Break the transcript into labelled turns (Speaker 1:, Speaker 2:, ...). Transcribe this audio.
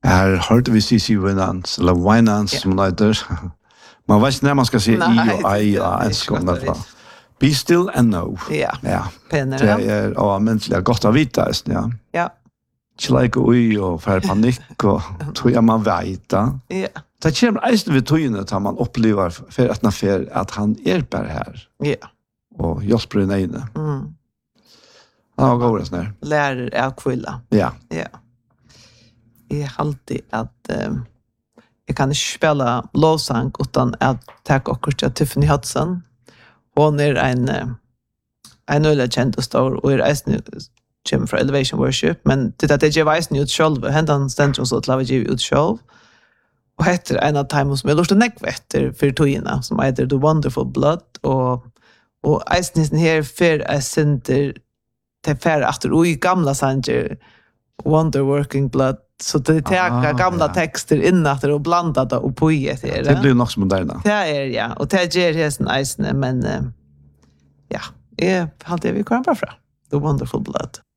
Speaker 1: Här hörde vi C.C. Winans, eller Winans som det heter. Man vet inte när man ska säga I och I och en skång därför. Be still and know.
Speaker 2: Ja. Penner.
Speaker 1: Det är mänskliga gott att vita, ja.
Speaker 2: Ja.
Speaker 1: Ikke ui og fær panikk og tror man vet.
Speaker 2: Ja.
Speaker 1: Det kommer eisen ved togene til man opplever for at han bare her.
Speaker 2: Ja.
Speaker 1: Og hjelper en ene.
Speaker 2: Mm.
Speaker 1: Han var god sånn her.
Speaker 2: Lærer av kvilla.
Speaker 1: Ja.
Speaker 2: Ja. Jeg har alltid at jeg kan ikke spille lovsang utan at ta akkurat til Tiffany Hudson. Hun en øyla kjent og stor, og eisen kommer fra Elevation Worship, men det at jeg gjør eisen ut selv, hentan stender også til å gjøre ut selv, og heter en av timen som jeg lurte nekvetter for togene, som heter The Wonderful Blood, og eisen her for jeg synder til færre etter, og i gamla sanger, Wonder Working Blood, så det tar gamla texter innatter og blanda det og på i etter.
Speaker 1: Det blir nok som moderna.
Speaker 2: Det ja, og det gjør hesten eisen, men ja, jeg halte vi kommer bare fra. The Wonderful Blood.